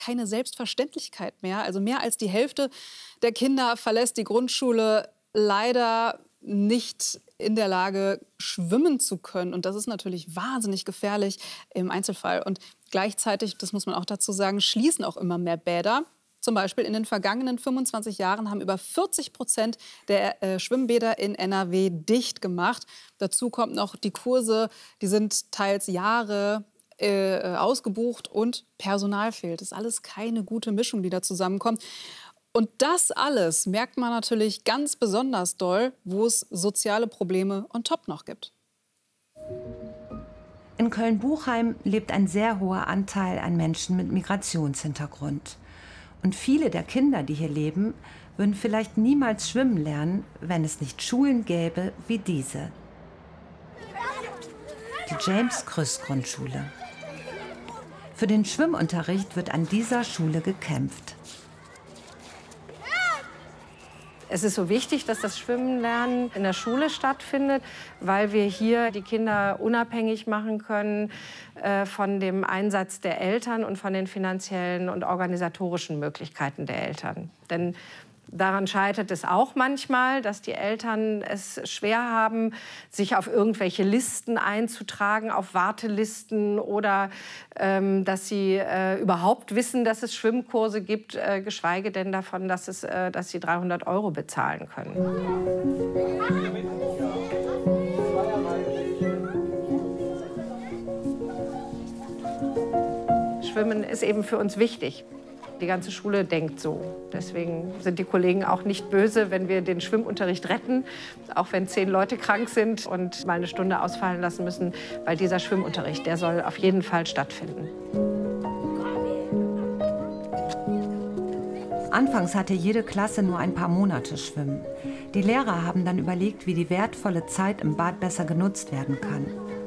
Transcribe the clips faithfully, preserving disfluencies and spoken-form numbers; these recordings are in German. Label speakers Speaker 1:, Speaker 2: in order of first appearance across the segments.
Speaker 1: keine Selbstverständlichkeit mehr. Also mehr als die Hälfte der Kinder verlässt die Grundschule leider nicht in der Lage, schwimmen zu können. Und das ist natürlich wahnsinnig gefährlich im Einzelfall. Und gleichzeitig, das muss man auch dazu sagen, schließen auch immer mehr Bäder. Zum Beispiel in den vergangenen fünfundzwanzig Jahren haben über vierzig Prozent der äh, Schwimmbäder in N R W dicht gemacht. Dazu kommt noch die Kurse, die sind teils Jahre äh, ausgebucht und Personal fehlt. Das ist alles keine gute Mischung, die da zusammenkommt. Und das alles merkt man natürlich ganz besonders doll, wo es soziale Probleme on top noch gibt.
Speaker 2: In Köln-Buchheim lebt ein sehr hoher Anteil an Menschen mit Migrationshintergrund. Und viele der Kinder, die hier leben, würden vielleicht niemals schwimmen lernen, wenn es nicht Schulen gäbe wie diese. Die James-Krüss-Grundschule. Für den Schwimmunterricht wird an dieser Schule gekämpft.
Speaker 3: Es ist so wichtig, dass das Schwimmenlernen in der Schule stattfindet, weil wir hier die Kinder unabhängig machen können äh, von dem Einsatz der Eltern und von den finanziellen und organisatorischen Möglichkeiten der Eltern. Denn daran scheitert es auch manchmal, dass die Eltern es schwer haben, sich auf irgendwelche Listen einzutragen, auf Wartelisten oder ähm, dass sie äh, überhaupt wissen, dass es Schwimmkurse gibt, äh, geschweige denn davon, dass, es, äh, dass sie dreihundert Euro bezahlen können. Schwimmen ist eben für uns wichtig. Die ganze Schule denkt so. Deswegen sind die Kollegen auch nicht böse, wenn wir den Schwimmunterricht retten, auch wenn zehn Leute krank sind und mal eine Stunde ausfallen lassen müssen, weil dieser Schwimmunterricht, der soll auf jeden Fall stattfinden.
Speaker 2: Anfangs hatte jede Klasse nur ein paar Monate Schwimmen. Die Lehrer haben dann überlegt, wie die wertvolle Zeit im Bad besser genutzt werden kann.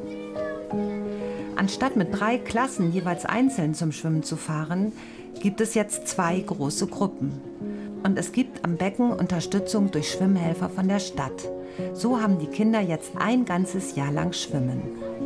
Speaker 2: Anstatt mit drei Klassen jeweils einzeln zum Schwimmen zu fahren, gibt es jetzt zwei große Gruppen. Und es gibt am Becken Unterstützung durch Schwimmhelfer von der Stadt. So haben die Kinder jetzt ein ganzes Jahr lang Schwimmen.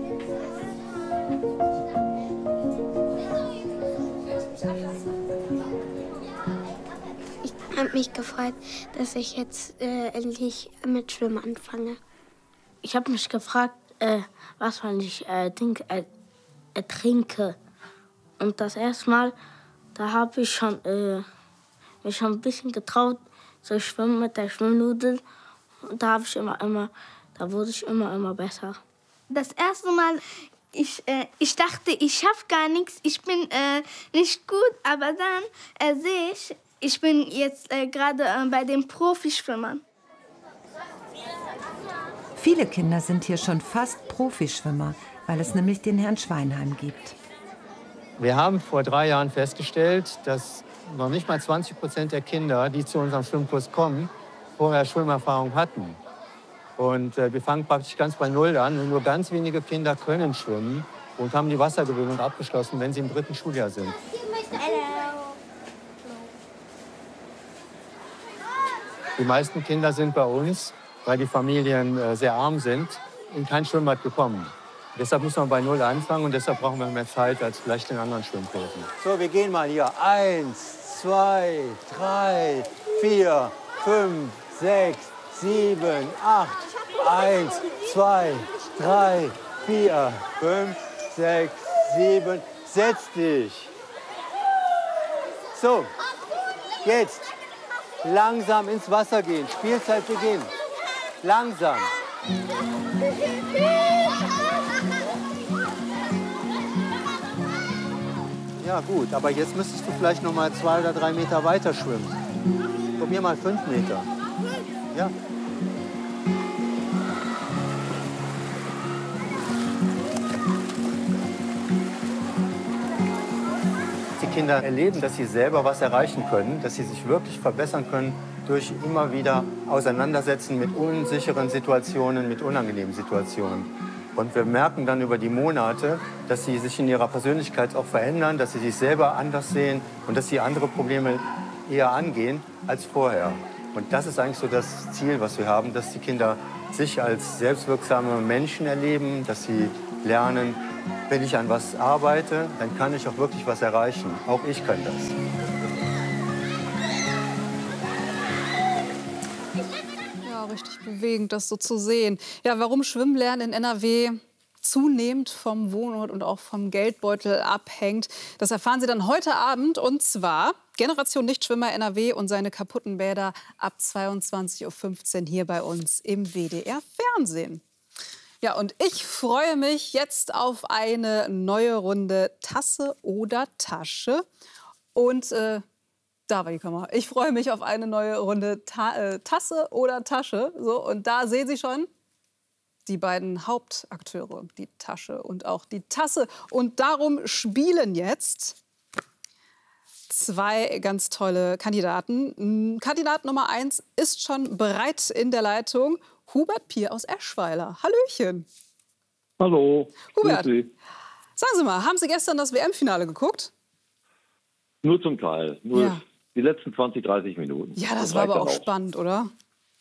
Speaker 4: Ich habe mich gefreut, dass ich jetzt äh, endlich mit Schwimmen anfange.
Speaker 5: Ich habe mich gefragt, äh, was wenn ich äh, denk, äh, ertrinke. Und das erste Mal, da habe ich schon, äh, mich schon ein bisschen getraut, zu schwimmen mit der Schwimmnudel. Und da habe ich immer, immer, da wurde ich immer, immer besser.
Speaker 4: Das erste Mal, ich, äh, ich dachte, ich schaffe gar nichts, ich bin äh, nicht gut. Aber dann äh, sehe ich, ich bin jetzt äh, gerade äh, bei den Profischwimmern.
Speaker 2: Viele Kinder sind hier schon fast Profischwimmer, weil es nämlich den Herrn Schweinheim gibt.
Speaker 6: Wir haben vor drei Jahren festgestellt, dass noch nicht mal zwanzig Prozent der Kinder, die zu unserem Schwimmkurs kommen, vorher Schwimmerfahrung hatten. Und äh, wir fangen praktisch ganz bei Null an. Und nur ganz wenige Kinder können schwimmen und haben die Wassergewöhnung abgeschlossen, wenn sie im dritten Schuljahr sind. Die meisten Kinder sind bei uns, weil die Familien äh, sehr arm sind, in kein Schwimmbad gekommen. Deshalb muss man bei Null anfangen und deshalb brauchen wir mehr Zeit als vielleicht in anderen Schwimmkursen. So, wir gehen mal hier. Eins, zwei, drei, vier, fünf, sechs, sieben, acht. Eins, zwei, drei, vier, fünf, sechs, sieben. Setz dich. So, jetzt langsam ins Wasser gehen. Spielzeit beginnt. Langsam. Ja gut, aber jetzt müsstest du vielleicht noch mal zwei oder drei Meter weiter schwimmen. Probier mal fünf Meter. Ja. Die Kinder erleben, dass sie selber was erreichen können, dass sie sich wirklich verbessern können durch immer wieder Auseinandersetzen mit unsicheren Situationen, mit unangenehmen Situationen. Und wir merken dann über die Monate, dass sie sich in ihrer Persönlichkeit auch verändern, dass sie sich selber anders sehen und dass sie andere Probleme eher angehen als vorher. Und das ist eigentlich so das Ziel, was wir haben, dass die Kinder sich als selbstwirksame Menschen erleben, dass sie lernen, wenn ich an was arbeite, dann kann ich auch wirklich was erreichen. Auch ich kann das.
Speaker 1: Ja, richtig bewegend, das so zu sehen. Ja, warum Schwimmlernen in N R W zunehmend vom Wohnort und auch vom Geldbeutel abhängt, das erfahren Sie dann heute Abend. Und zwar Generation Nichtschwimmer N R W und seine kaputten Bäder ab zweiundzwanzig Uhr fünfzehn hier bei uns im W D R Fernsehen. Ja, und ich freue mich jetzt auf eine neue Runde Tasse oder Tasche. Und äh, da war die Kamera. Ich freue mich auf eine neue Runde Ta äh, Tasse oder Tasche. So, und da sehen Sie schon die beiden Hauptakteure, die Tasche und auch die Tasse. Und darum spielen jetzt zwei ganz tolle Kandidaten. Kandidat Nummer eins ist schon bereit in der Leitung. Hubert Pier aus Eschweiler. Hallöchen.
Speaker 7: Hallo.
Speaker 1: Hubert, sagen Sie mal, haben Sie gestern das W M-Finale geguckt?
Speaker 7: Nur zum Teil. Nur
Speaker 1: ja.
Speaker 7: Die letzten zwanzig, dreißig Minuten.
Speaker 1: Ja, das, das war aber auch spannend, oder?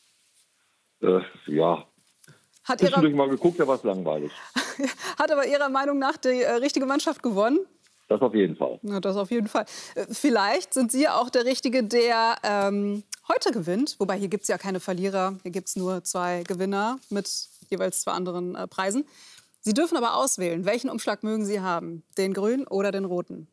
Speaker 7: Äh, ja.
Speaker 1: Hat
Speaker 7: Zwischendurch mal geguckt, da war es langweilig.
Speaker 1: Hat aber Ihrer Meinung nach die äh, richtige Mannschaft gewonnen?
Speaker 7: Das auf jeden Fall.
Speaker 1: Ja, das auf jeden Fall. Äh, vielleicht sind Sie auch der Richtige, der ähm, heute gewinnt. Wobei, hier gibt es ja keine Verlierer. Hier gibt es nur zwei Gewinner mit jeweils zwei anderen äh, Preisen. Sie dürfen aber auswählen, welchen Umschlag mögen Sie haben? Den grünen oder den roten?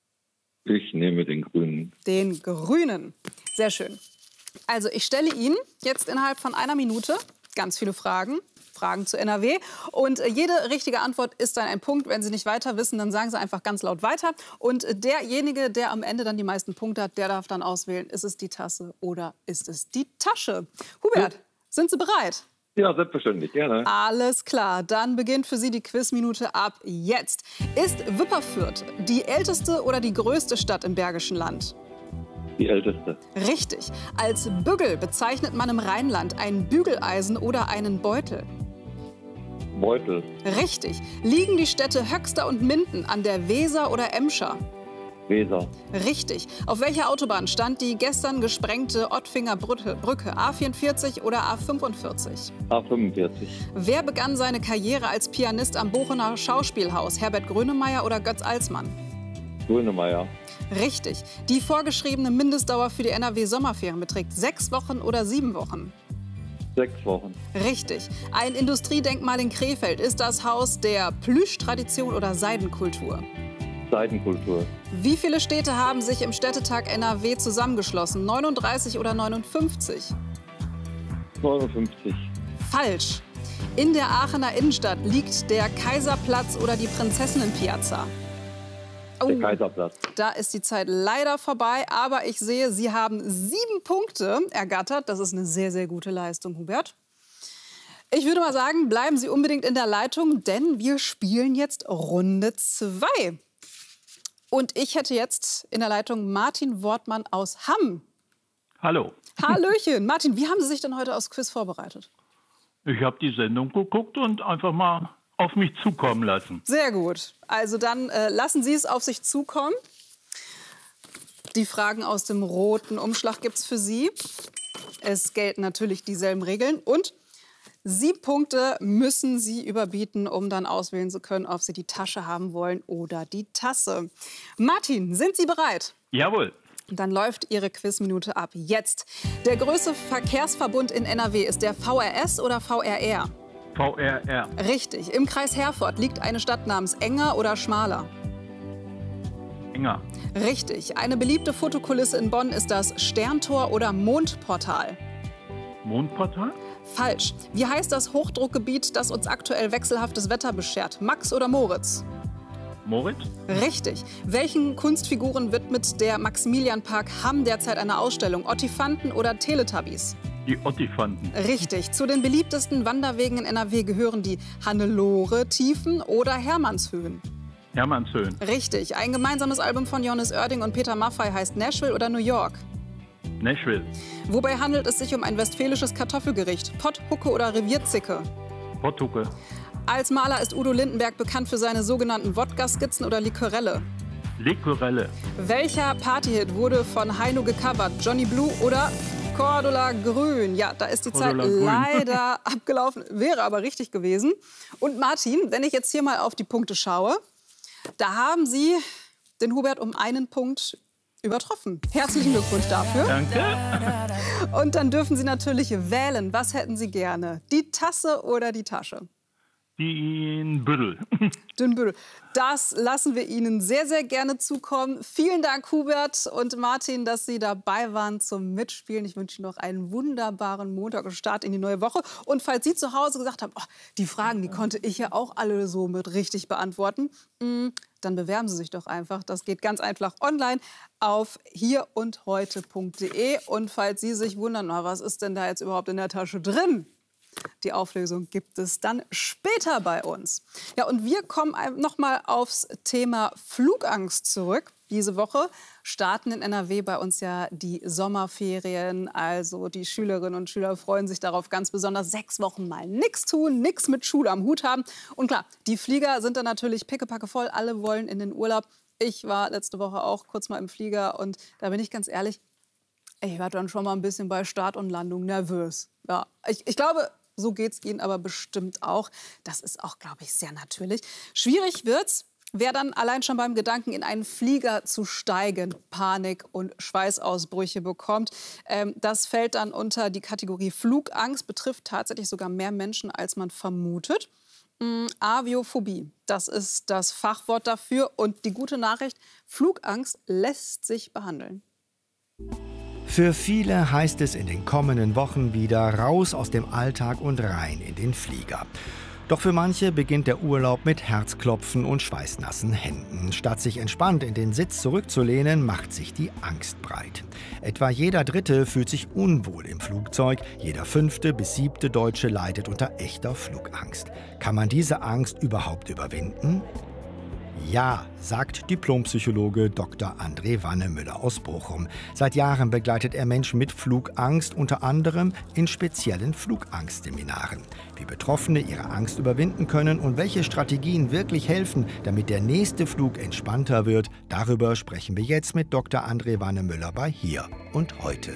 Speaker 7: Ich nehme den grünen.
Speaker 1: Den grünen. Sehr schön. Also ich stelle Ihnen jetzt innerhalb von einer Minute ganz viele Fragen. Fragen zu N R W. Und jede richtige Antwort ist dann ein Punkt. Wenn Sie nicht weiter wissen, dann sagen Sie einfach ganz laut weiter. Und derjenige, der am Ende dann die meisten Punkte hat, der darf dann auswählen, ist es die Tasse oder ist es die Tasche. Hubert, ja. Sind Sie bereit?
Speaker 7: Ja, selbstverständlich, gerne.
Speaker 1: Alles klar, dann beginnt für Sie die Quizminute ab jetzt. Ist Wipperfürth die älteste oder die größte Stadt im Bergischen Land?
Speaker 7: Die älteste.
Speaker 1: Richtig. Als Bügel bezeichnet man im Rheinland ein Bügeleisen oder einen Beutel.
Speaker 7: Beutel.
Speaker 1: Richtig. Liegen die Städte Höxter und Minden an der Weser oder Emscher?
Speaker 7: Weser.
Speaker 1: Richtig. Auf welcher Autobahn stand die gestern gesprengte Ottfinger Brücke? A vierundvierzig oder A fünfundvierzig?
Speaker 7: A fünfundvierzig.
Speaker 1: Wer begann seine Karriere als Pianist am Bochener Schauspielhaus? Herbert Grönemeyer oder Götz Alsmann?
Speaker 7: Grönemeyer.
Speaker 1: Richtig. Die vorgeschriebene Mindestdauer für die N R W-Sommerferien beträgt sechs Wochen oder sieben Wochen?
Speaker 7: Sechs Wochen.
Speaker 1: Richtig. Ein Industriedenkmal in Krefeld ist das Haus der Plüschtradition oder Seidenkultur?
Speaker 7: Seidenkultur.
Speaker 1: Wie viele Städte haben sich im Städtetag N R W zusammengeschlossen? neununddreißig oder neunundfünfzig?
Speaker 7: neunundfünfzig.
Speaker 1: Falsch. In der Aachener Innenstadt liegt der Kaiserplatz oder die Prinzessinnenpiazza? Oh,
Speaker 7: der Kaiserplatz.
Speaker 1: Da ist die Zeit leider vorbei, aber ich sehe, Sie haben sieben Punkte ergattert. Das ist eine sehr, sehr gute Leistung, Hubert. Ich würde mal sagen, bleiben Sie unbedingt in der Leitung, denn wir spielen jetzt Runde zwei. Und ich hätte jetzt in der Leitung Martin Wortmann aus Hamm.
Speaker 8: Hallo.
Speaker 1: Hallöchen. Martin, wie haben Sie sich denn heute aufs Quiz vorbereitet?
Speaker 8: Ich habe die Sendung geguckt und einfach mal auf mich zukommen lassen.
Speaker 1: Sehr gut. Also dann äh, lassen Sie es auf sich zukommen. Die Fragen aus dem roten Umschlag gibt es für Sie. Es gelten natürlich dieselben Regeln. Und sieben Punkte müssen Sie überbieten, um dann auswählen zu können, ob Sie die Tasche haben wollen oder die Tasse. Martin, sind Sie bereit?
Speaker 8: Jawohl.
Speaker 1: Dann läuft Ihre Quizminute ab jetzt. Der größte Verkehrsverbund in N R W ist der V R S oder V R R?
Speaker 8: V R R.
Speaker 1: Richtig. Im Kreis Herford liegt eine Stadt namens Enger oder Schmaler?
Speaker 8: Enger.
Speaker 1: Richtig. Eine beliebte Fotokulisse in Bonn ist das Sterntor oder Mondportal?
Speaker 8: Mondportal?
Speaker 1: Falsch. Wie heißt das Hochdruckgebiet, das uns aktuell wechselhaftes Wetter beschert? Max oder Moritz?
Speaker 8: Moritz?
Speaker 1: Richtig. Welchen Kunstfiguren widmet der Maximilianpark Hamm derzeit eine Ausstellung? Ottifanten oder Teletubbies?
Speaker 8: Die Ottifanten.
Speaker 1: Richtig. Zu den beliebtesten Wanderwegen in N R W gehören die Hannelore-Tiefen oder Hermannshöhen?
Speaker 8: Hermannshöhen.
Speaker 1: Richtig. Ein gemeinsames Album von Johannes Oerding und Peter Maffay heißt Nashville oder New York?
Speaker 8: Nashville.
Speaker 1: Wobei handelt es sich um ein westfälisches Kartoffelgericht? Pott, Hucke oder Revierzicke?
Speaker 8: Potthucke.
Speaker 1: Als Maler ist Udo Lindenberg bekannt für seine sogenannten Wodka-Skizzen oder Liquorelle?
Speaker 8: Liquorelle.
Speaker 1: Welcher Partyhit wurde von Heino gecovert? Johnny Blue oder Cordula Grün. Ja, da ist die Zeit
Speaker 8: Cordula Grün.
Speaker 1: leider abgelaufen, wäre aber richtig gewesen. Und Martin, wenn ich jetzt hier mal auf die Punkte schaue, da haben Sie den Hubert um einen Punkt übertroffen. Herzlichen Glückwunsch dafür.
Speaker 8: Danke.
Speaker 1: Und dann dürfen Sie natürlich wählen. Was hätten Sie gerne? Die Tasse oder die Tasche?
Speaker 8: Den Büdel.
Speaker 1: Den Büdel. Das lassen wir Ihnen sehr, sehr gerne zukommen. Vielen Dank, Hubert und Martin, dass Sie dabei waren zum Mitspielen. Ich wünsche Ihnen noch einen wunderbaren Montag und Start in die neue Woche. Und falls Sie zu Hause gesagt haben, oh, die Fragen, die konnte ich ja auch alle so mit richtig beantworten, dann bewerben Sie sich doch einfach. Das geht ganz einfach online auf hier und heute punkt de. Und falls Sie sich wundern, na, was ist denn da jetzt überhaupt in der Tasche drin? Die Auflösung gibt es dann später bei uns. Ja, und wir kommen noch mal aufs Thema Flugangst zurück. Diese Woche starten in N R W bei uns ja die Sommerferien. Also die Schülerinnen und Schüler freuen sich darauf ganz besonders. Sechs Wochen mal nichts tun, nichts mit Schule am Hut haben. Und klar, die Flieger sind dann natürlich pickepacke voll. Alle wollen in den Urlaub. Ich war letzte Woche auch kurz mal im Flieger. Und da bin ich ganz ehrlich, ich war dann schon mal ein bisschen bei Start und Landung nervös. Ja, ich, ich glaube, so geht es Ihnen aber bestimmt auch. Das ist auch, glaube ich, sehr natürlich. Schwierig wird's, wer dann allein schon beim Gedanken, in einen Flieger zu steigen, Panik und Schweißausbrüche bekommt. Ähm, das fällt dann unter die Kategorie Flugangst, betrifft tatsächlich sogar mehr Menschen, als man vermutet. Ähm, Aviophobie, das ist das Fachwort dafür. Und die gute Nachricht, Flugangst lässt sich behandeln.
Speaker 9: Für viele heißt es in den kommenden Wochen wieder raus aus dem Alltag und rein in den Flieger. Doch für manche beginnt der Urlaub mit Herzklopfen und schweißnassen Händen. Statt sich entspannt in den Sitz zurückzulehnen, macht sich die Angst breit. Etwa jeder Dritte fühlt sich unwohl im Flugzeug, jeder fünfte bis siebte Deutsche leidet unter echter Flugangst. Kann man diese Angst überhaupt überwinden? Ja, sagt Diplompsychologe Doktor André Wannemüller aus Bochum. Seit Jahren begleitet er Menschen mit Flugangst, unter anderem in speziellen Flugangstseminaren. Wie Betroffene ihre Angst überwinden können und welche Strategien wirklich helfen, damit der nächste Flug entspannter wird, darüber sprechen wir jetzt mit Doktor André Wannemüller bei Hier und Heute.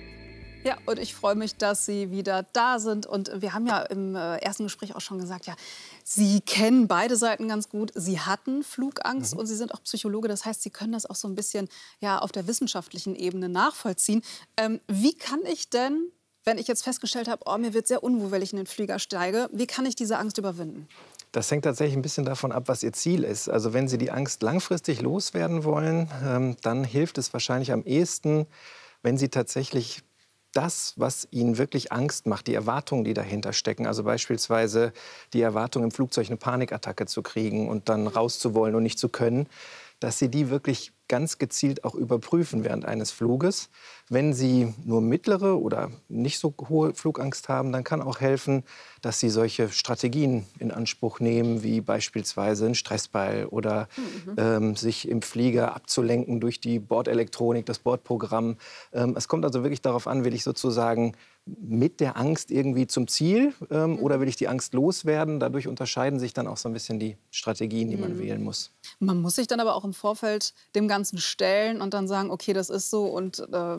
Speaker 1: Ja, und ich freue mich, dass Sie wieder da sind. Und wir haben ja im ersten Gespräch auch schon gesagt, ja, Sie kennen beide Seiten ganz gut. Sie hatten Flugangst mhm. und Sie sind auch Psychologe. Das heißt, Sie können das auch so ein bisschen ja, auf der wissenschaftlichen Ebene nachvollziehen. Ähm, wie kann ich denn, wenn ich jetzt festgestellt habe, oh, mir wird sehr unwohl, wenn ich in den Flieger steige, wie kann ich diese Angst überwinden?
Speaker 10: Das hängt tatsächlich ein bisschen davon ab, was Ihr Ziel ist. Also wenn Sie die Angst langfristig loswerden wollen, ähm, dann hilft es wahrscheinlich am ehesten, wenn Sie tatsächlich das, was Ihnen wirklich Angst macht, die Erwartungen, die dahinter stecken, also beispielsweise die Erwartung, im Flugzeug eine Panikattacke zu kriegen und dann rauszuwollen und nicht zu können, dass Sie die wirklich ganz gezielt auch überprüfen während eines Fluges. Wenn Sie nur mittlere oder nicht so hohe Flugangst haben, dann kann auch helfen, dass Sie solche Strategien in Anspruch nehmen, wie beispielsweise ein Stressball oder mhm. ähm, sich im Flieger abzulenken durch die Bordelektronik, das Bordprogramm. Ähm, es kommt also wirklich darauf an, will ich sozusagen mit der Angst irgendwie zum Ziel ähm, mhm. oder will ich die Angst loswerden? Dadurch unterscheiden sich dann auch so ein bisschen die Strategien, die man mhm. wählen muss.
Speaker 1: Man muss sich dann aber auch im Vorfeld dem Ganzen stellen und dann sagen, okay, das ist so und äh,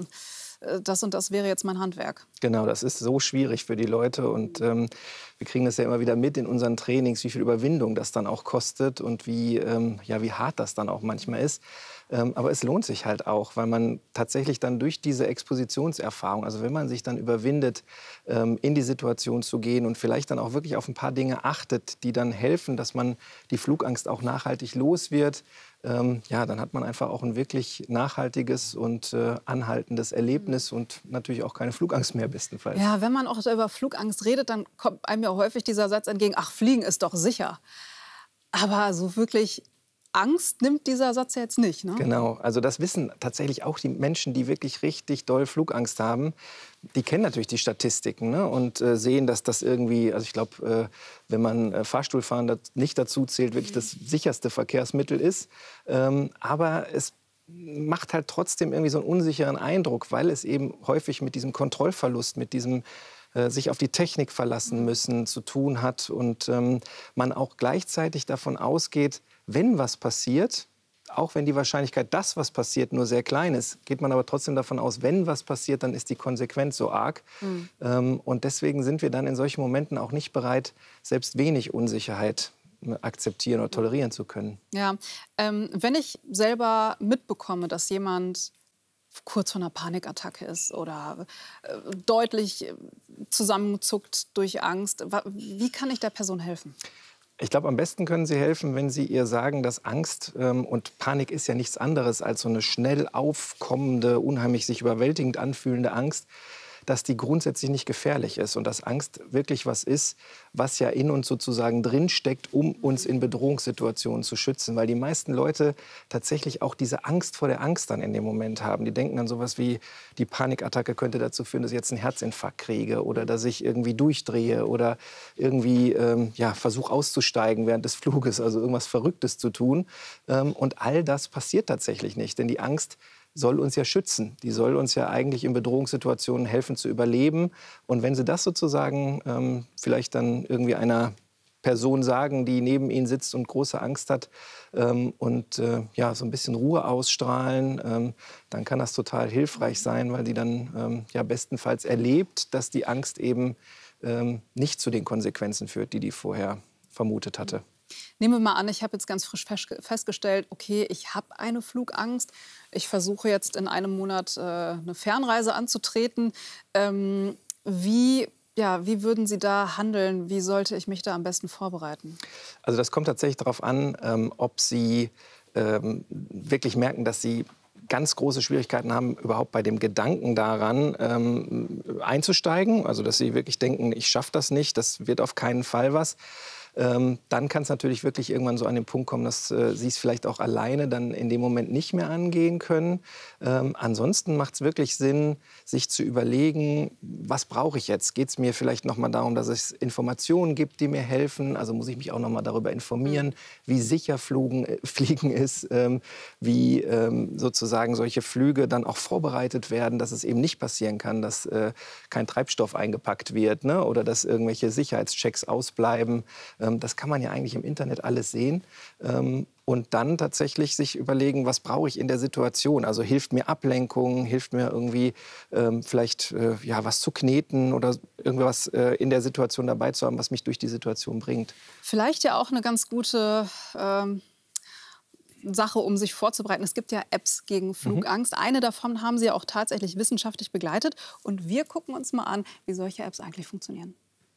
Speaker 1: das und das wäre jetzt mein Handwerk.
Speaker 10: Genau, das ist so schwierig für die Leute und ähm, wir kriegen das ja immer wieder mit in unseren Trainings, wie viel Überwindung das dann auch kostet und wie, ähm, ja, wie hart das dann auch manchmal ist. Ähm, aber es lohnt sich halt auch, weil man tatsächlich dann durch diese Expositionserfahrung, also wenn man sich dann überwindet, ähm, in die Situation zu gehen und vielleicht dann auch wirklich auf ein paar Dinge achtet, die dann helfen, dass man die Flugangst auch nachhaltig los wird, ähm, ja, dann hat man einfach auch ein wirklich nachhaltiges und äh, anhaltendes Erlebnis und natürlich auch keine Flugangst mehr bestenfalls.
Speaker 1: Ja, wenn man auch über Flugangst redet, dann kommt einem ja häufig dieser Satz entgegen, ach, Fliegen ist doch sicher. Aber so wirklich Angst nimmt dieser Satz ja jetzt nicht, ne?
Speaker 10: Genau, also das wissen tatsächlich auch die Menschen, die wirklich richtig doll Flugangst haben. Die kennen natürlich die Statistiken, ne? Und äh, sehen, dass das irgendwie, also ich glaube, äh, wenn man äh, Fahrstuhlfahren das nicht dazu zählt, wirklich das sicherste Verkehrsmittel ist. Ähm, aber es macht halt trotzdem irgendwie so einen unsicheren Eindruck, weil es eben häufig mit diesem Kontrollverlust, mit diesem äh, sich auf die Technik verlassen müssen, zu tun hat und ähm, man auch gleichzeitig davon ausgeht, wenn was passiert, auch wenn die Wahrscheinlichkeit, dass was passiert, nur sehr klein ist, geht man aber trotzdem davon aus, wenn was passiert, dann ist die Konsequenz so arg. Mhm. Ähm, und deswegen sind wir dann in solchen Momenten auch nicht bereit, selbst wenig Unsicherheit akzeptieren oder tolerieren zu können.
Speaker 1: Ja, ähm, wenn ich selber mitbekomme, dass jemand kurz vor einer Panikattacke ist oder äh, deutlich zusammenzuckt durch Angst, wie kann ich der Person helfen?
Speaker 10: Ich glaube, am besten können Sie helfen, wenn Sie ihr sagen, dass Angst ähm, und Panik ist ja nichts anderes als so eine schnell aufkommende, unheimlich sich überwältigend anfühlende Angst, dass die grundsätzlich nicht gefährlich ist und dass Angst wirklich was ist, was ja in uns sozusagen drinsteckt, um uns in Bedrohungssituationen zu schützen. Weil die meisten Leute tatsächlich auch diese Angst vor der Angst dann in dem Moment haben. Die denken an sowas wie, die Panikattacke könnte dazu führen, dass ich jetzt einen Herzinfarkt kriege oder dass ich irgendwie durchdrehe oder irgendwie ähm, ja, versuche auszusteigen während des Fluges, also irgendwas Verrücktes zu tun. Ähm, und all das passiert tatsächlich nicht, denn die Angst soll uns ja schützen. Die soll uns ja eigentlich in Bedrohungssituationen helfen zu überleben. Und wenn Sie das sozusagen ähm, vielleicht dann irgendwie einer Person sagen, die neben Ihnen sitzt und große Angst hat ähm, und äh, ja, so ein bisschen Ruhe ausstrahlen, ähm, dann kann das total hilfreich sein, weil die dann ähm, ja bestenfalls erlebt, dass die Angst eben ähm, nicht zu den Konsequenzen führt, die die vorher vermutet hatte.
Speaker 1: Nehmen wir mal an, ich habe jetzt ganz frisch festgestellt, okay, ich habe eine Flugangst. Ich versuche jetzt in einem Monat äh, eine Fernreise anzutreten. Ähm, wie, ja, wie würden Sie da handeln? Wie sollte ich mich da am besten vorbereiten?
Speaker 10: Also das kommt tatsächlich darauf an, ähm, ob Sie ähm, wirklich merken, dass Sie ganz große Schwierigkeiten haben, überhaupt bei dem Gedanken daran ähm, einzusteigen. Also dass Sie wirklich denken, ich schaffe das nicht, das wird auf keinen Fall was. Ähm, dann kann es natürlich wirklich irgendwann so an den Punkt kommen, dass äh, Sie es vielleicht auch alleine dann in dem Moment nicht mehr angehen können. Ähm, ansonsten macht es wirklich Sinn, sich zu überlegen, was brauche ich jetzt? Geht es mir vielleicht noch mal darum, dass es Informationen gibt, die mir helfen? Also muss ich mich auch noch mal darüber informieren, wie sicher Flugen, äh, Fliegen ist, ähm, wie ähm, sozusagen solche Flüge dann auch vorbereitet werden, dass es eben nicht passieren kann, dass äh, kein Treibstoff eingepackt wird, ne? Oder dass irgendwelche Sicherheitschecks ausbleiben. Das kann man ja eigentlich im Internet alles sehen. Und dann tatsächlich sich überlegen, was brauche ich in der Situation? Also hilft mir Ablenkung, hilft mir irgendwie ähm, vielleicht äh, ja, was zu kneten oder irgendwas äh, in der Situation dabei zu haben, was mich durch die Situation bringt.
Speaker 1: Vielleicht ja auch eine ganz gute ähm, Sache, um sich vorzubereiten. Es gibt ja Apps gegen Flugangst. Mhm. Eine davon haben Sie ja auch tatsächlich wissenschaftlich begleitet. Und wir gucken uns mal an, wie solche Apps eigentlich funktionieren.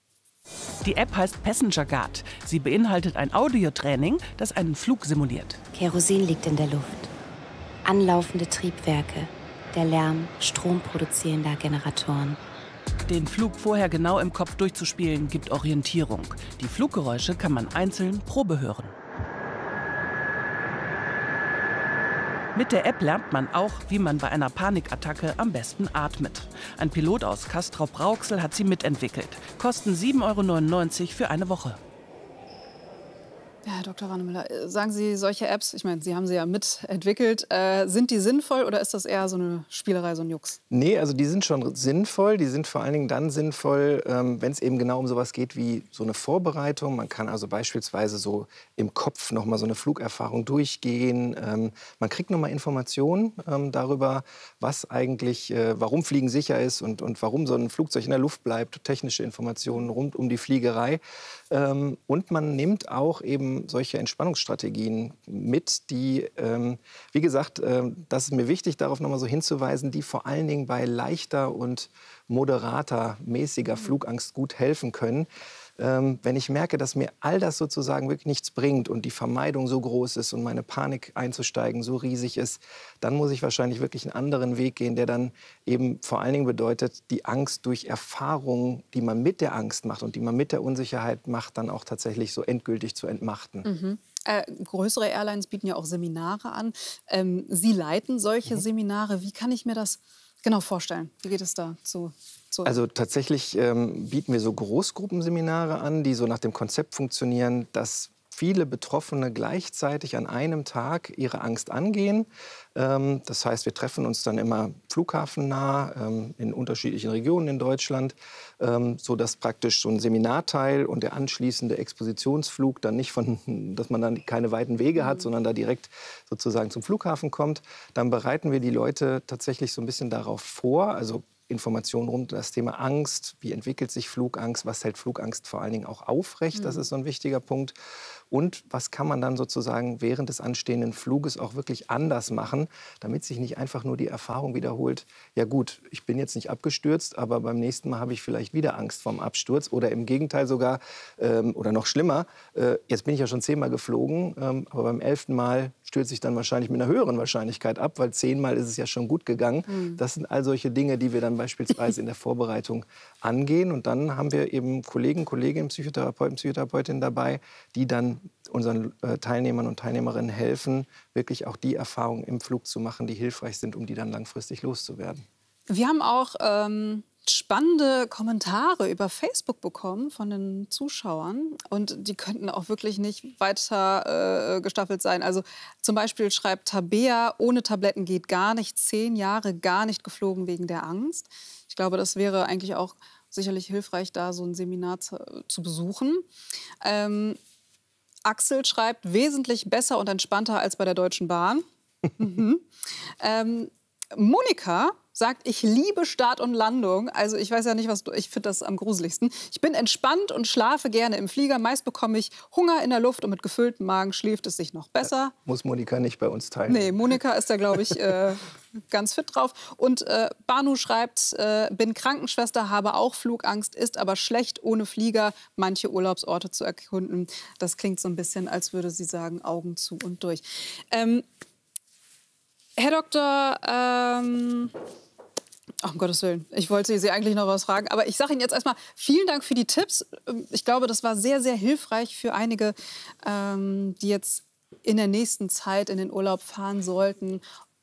Speaker 11: Die App heißt Passenger Guard. Sie beinhaltet ein Audiotraining, das einen Flug simuliert.
Speaker 12: Kerosin liegt in der Luft. Anlaufende Triebwerke. Der Lärm stromproduzierender Generatoren.
Speaker 11: Den Flug vorher genau im Kopf durchzuspielen, gibt Orientierung. Die Fluggeräusche kann man einzeln Probe hören. Mit der App lernt man auch, wie man bei einer Panikattacke am besten atmet. Ein Pilot aus Castrop-Rauxel hat sie mitentwickelt. Kosten sieben Euro neunundneunzig für eine Woche.
Speaker 1: Ja, Herr Doktor Rannemüller, sagen Sie, solche Apps, ich meine, Sie haben sie ja mitentwickelt, äh, sind die sinnvoll oder ist das eher so eine Spielerei, so ein Jux?
Speaker 10: Nee, also die sind schon sinnvoll. Die sind vor allen Dingen dann sinnvoll, ähm, wenn es eben genau um sowas geht wie so eine Vorbereitung. Man kann also beispielsweise so im Kopf noch mal so eine Flugerfahrung durchgehen. Ähm, man kriegt noch mal Informationen ähm, darüber, was eigentlich, äh, warum Fliegen sicher ist und, und warum so ein Flugzeug in der Luft bleibt. Technische Informationen rund um die Fliegerei. Ähm, und man nimmt auch eben solche Entspannungsstrategien mit, die, ähm, wie gesagt, äh, das ist mir wichtig, darauf noch mal so hinzuweisen, die vor allen Dingen bei leichter und moderater, mäßiger Flugangst gut helfen können. Ähm, wenn ich merke, dass mir all das sozusagen wirklich nichts bringt und die Vermeidung so groß ist und meine Panik einzusteigen so riesig ist, dann muss ich wahrscheinlich wirklich einen anderen Weg gehen, der dann eben vor allen Dingen bedeutet, die Angst durch Erfahrungen, die man mit der Angst macht und die man mit der Unsicherheit macht, dann auch tatsächlich so endgültig zu entmachten.
Speaker 1: Mhm. Äh, größere Airlines bieten ja auch Seminare an. Ähm, Sie leiten solche mhm. Seminare. Wie kann ich mir das genau vorstellen? Wie geht es da zu?
Speaker 10: Also tatsächlich ähm, bieten wir so Großgruppenseminare an, die so nach dem Konzept funktionieren, dass viele Betroffene gleichzeitig an einem Tag ihre Angst angehen. Ähm, das heißt, wir treffen uns dann immer flughafennah ähm, in unterschiedlichen Regionen in Deutschland, ähm, sodass praktisch so ein Seminarteil und der anschließende Expositionsflug dann nicht von, dass man dann keine weiten Wege hat, sondern da direkt sozusagen zum Flughafen kommt. Dann bereiten wir die Leute tatsächlich so ein bisschen darauf vor, also Informationen rund um das Thema Angst, wie entwickelt sich Flugangst, was hält Flugangst vor allen Dingen auch aufrecht, mhm. das ist so ein wichtiger Punkt. Und was kann man dann sozusagen während des anstehenden Fluges auch wirklich anders machen, damit sich nicht einfach nur die Erfahrung wiederholt, ja gut, ich bin jetzt nicht abgestürzt, aber beim nächsten Mal habe ich vielleicht wieder Angst vorm Absturz oder im Gegenteil sogar, ähm, oder noch schlimmer, äh, jetzt bin ich ja schon zehnmal geflogen, ähm, aber beim elften Mal stürze ich dann wahrscheinlich mit einer höheren Wahrscheinlichkeit ab, weil zehnmal ist es ja schon gut gegangen. Mhm. Das sind all solche Dinge, die wir dann beispielsweise in der Vorbereitung angehen. Und dann haben wir eben Kollegen, Kolleginnen, Psychotherapeuten, Psychotherapeutinnen dabei, die dann unseren äh, Teilnehmern und Teilnehmerinnen helfen, wirklich auch die Erfahrungen im Flug zu machen, die hilfreich sind, um die dann langfristig loszuwerden.
Speaker 1: Wir haben auch ähm, spannende Kommentare über Facebook bekommen von den Zuschauern. Und die könnten auch wirklich nicht weiter äh, gestaffelt sein. Also zum Beispiel schreibt Tabea, ohne Tabletten geht gar nicht, zehn Jahre gar nicht geflogen wegen der Angst. Ich glaube, das wäre eigentlich auch sicherlich hilfreich, da so ein Seminar zu, zu besuchen. Ähm, Axel schreibt, wesentlich besser und entspannter als bei der Deutschen Bahn. mhm. ähm, Monika sagt, ich liebe Start und Landung. Also ich weiß ja nicht, was du, ich finde das am gruseligsten. Ich bin entspannt und schlafe gerne im Flieger. Meist bekomme ich Hunger in der Luft und mit gefülltem Magen schläft es sich noch besser.
Speaker 10: Ja, muss Monika nicht bei uns teilnehmen.
Speaker 1: Nee, Monika ist da, glaube ich, äh, ganz fit drauf. Und äh, Banu schreibt, äh, bin Krankenschwester, habe auch Flugangst, ist aber schlecht ohne Flieger manche Urlaubsorte zu erkunden. Das klingt so ein bisschen, als würde sie sagen, Augen zu und durch. Ähm, Herr Doktor, ähm, ach, um Gottes Willen, ich wollte Sie eigentlich noch was fragen, aber ich sage Ihnen jetzt erstmal vielen Dank für die Tipps. Ich glaube, das war sehr, sehr hilfreich für einige, ähm, die jetzt in der nächsten Zeit in den Urlaub fahren sollten